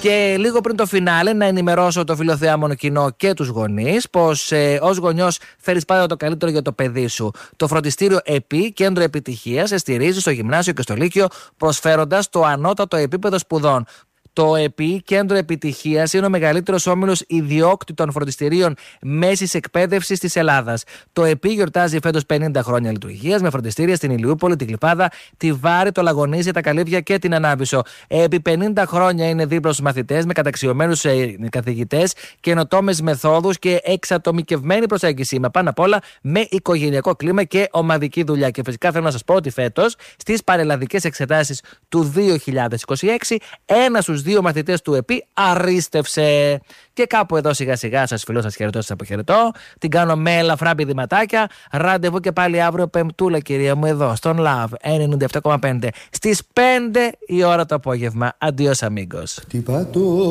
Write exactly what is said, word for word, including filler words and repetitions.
Και λίγο πριν το φινάλε, να ενημερώσω το φιλοθεάμονο κοινό και τους γονείς πως ε, ως γονιός θέλεις πάντα το καλύτερο για το παιδί σου. Το φροντιστήριο ΕΠΗ, κέντρο επιτυχίας, σε στηρίζει στο γυμνάσιο και στο λύκειο, προσφέροντας το ανώτατο επίπεδο σπουδών. Το ΕΠΗ, Κέντρο Επιτυχίας, είναι ο μεγαλύτερος όμιλος ιδιόκτητων φροντιστηρίων μέσης εκπαίδευσης της Ελλάδας. Το ΕΠΗ γιορτάζει φέτος πενήντα χρόνια λειτουργίας με φροντιστήρια στην Ηλιούπολη, τη Γλυφάδα, τη Βάρη, το Λαγονίσι, τα Καλύβια και την Ανάβησο. Επί πενήντα χρόνια είναι δίπλα στους μαθητές με καταξιωμένους καθηγητές, καινοτόμες μεθόδους και εξατομικευμένη προσέγγιση. Με πάνω απ' όλα με οικογενειακό κλίμα και ομαδική δουλειά. Και φυσικά θέλω να σας πω ότι φέτος στις πανελλαδικές εξετάσεις του δύο χιλιάδες είκοσι έξι, ένα στους δύο μαθητές του ΕΠΗ αρίστευσε. Και κάπου εδώ σιγά σιγά σας φιλώ, σας χαιρετώ, σας αποχαιρετώ. Την κάνω με ελαφρά πηδηματάκια. Ραντεβού και πάλι αύριο Πεμπτούλα, κυρία μου, εδώ στον Love ενενήντα επτά κόμμα πέντε στις πέντε η ώρα το απόγευμα. Αντιός αμίγκος.